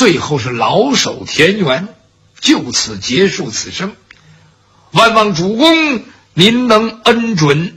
最后是老守田园，就此结束此生。万望主公您能恩准。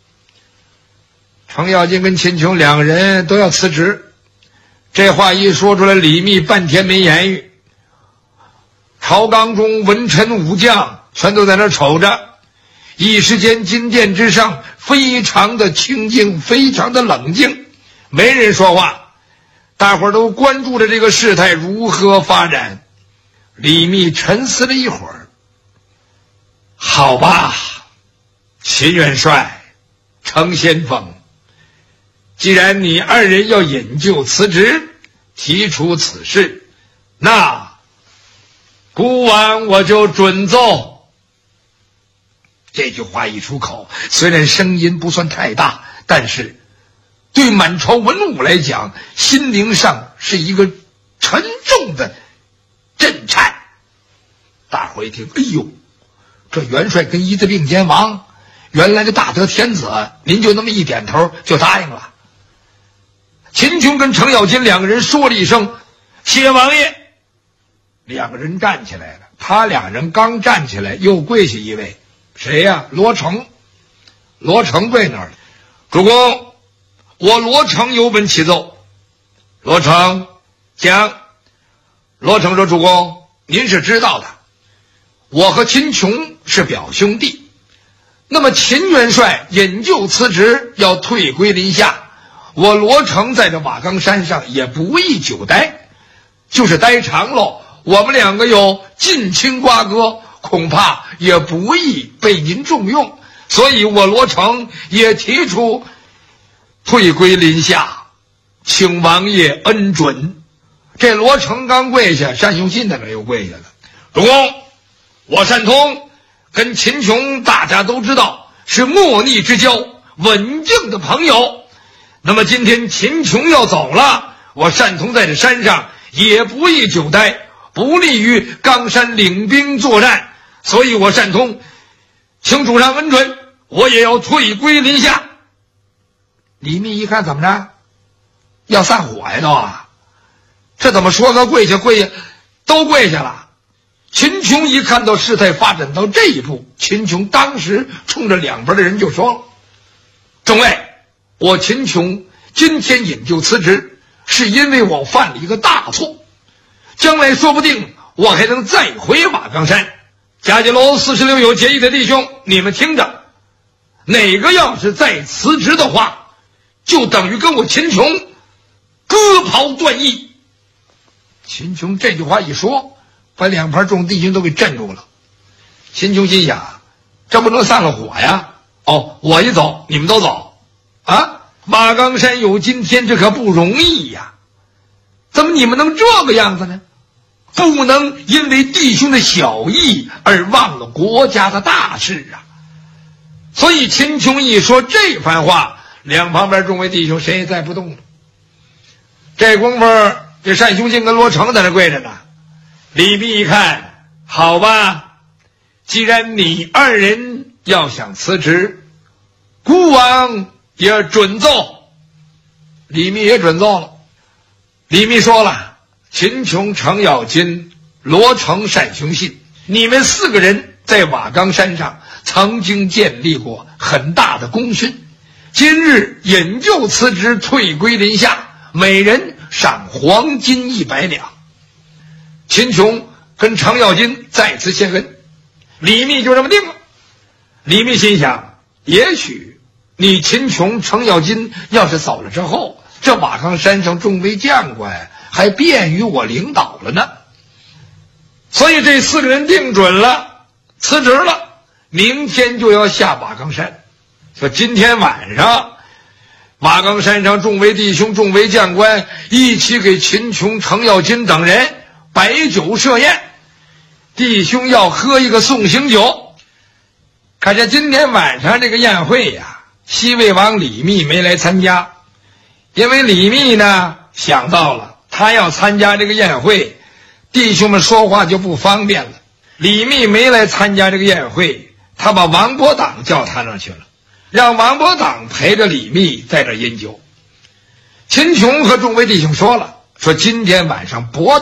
程咬金跟秦琼两个人都要辞职，这话一说出来，李密半天没言语。朝纲中文臣武将全都在那瞅着，一时间金殿之上非常的清静，非常的冷静，没人说话，大伙儿都关注着这个事态如何发展。李密沉思了一会儿，好吧，秦元帅，程先锋，既然你二人要引咎辞职，提出此事，那孤王我就准奏。这句话一出口，虽然声音不算太大，但是对满朝文武来讲，心灵上是一个沉重的震颤。大伙一听，哎呦，这元帅跟一字并肩王，原来的大德天子，您就那么一点头就答应了。秦琼跟程咬金两个人说了一声谢王爷，两个人站起来了。他俩人刚站起来，又跪下一位，谁呀？罗成。罗成跪那儿了。主公，我罗成有本启奏。罗成讲。罗成说，主公您是知道的，我和秦琼是表兄弟，那么秦元帅引咎辞职，要退归临夏，我罗成在这瓦岗山上也不宜久待，就是待长了，我们两个有近亲瓜葛，恐怕也不易被您重用，所以我罗成也提出退归临夏，请王爷恩准。这罗成刚跪下，单雄信在那又跪下了。主公，我单通跟秦琼大家都知道是莫逆之交，稳静的朋友，那么今天秦琼要走了，我单通在这山上也不宜久待，不利于冈山领兵作战，所以我单通请主上恩准，我也要退归临夏。李密一看，怎么着，要散伙呀都啊，这怎么说个跪下都跪下了。秦琼一看到事态发展到这一步，秦琼当时冲着两边的人就说了，众位，我秦琼今天引咎辞职，是因为我犯了一个大错，将来说不定我还能再回瓦岗山。嘉靖楼46有结义的弟兄，你们听着，哪个要是再辞职的话，就等于跟我秦琼割袍断义。秦琼这句话一说，把两旁众弟兄都给镇住了。秦琼心想，这不能散了火呀，我一走你们都走啊，瓦岗山有今天，这可不容易呀，怎么你们能这个样子呢？不能因为弟兄的小义而忘了国家的大事啊。所以秦琼一说这番话，两旁边众位弟兄谁也再不动了。这功夫，这单雄信跟罗成在那跪着呢。李密一看，好吧，既然你二人要想辞职，孤王也准奏。李密也准奏了。李密说了，秦琼、程咬金、罗成、单雄信，你们四个人在瓦岗山上曾经建立过很大的功勋，今日引咎辞职，退归临夏，每人赏黄金100两。秦琼跟程咬金再次谢恩，李密就这么定了。李密心想，也许你秦琼、程咬金要是走了之后，这瓦岗山上众位将官还便于我领导了呢。所以这四个人定准了，辞职了，明天就要下瓦岗山。说今天晚上瓦岗山上众位弟兄、众位将官一起给秦琼、程咬金等人摆酒设宴，弟兄要喝一个送行酒。可是今天晚上这个宴会呀，西魏王李密没来参加，因为李密呢想到了他要参加这个宴会，弟兄们说话就不方便了。李密没来参加这个宴会，他把王伯党叫他那去了，让王伯党陪着李密在这饮酒。秦琼和众位弟兄说了，说今天晚上伯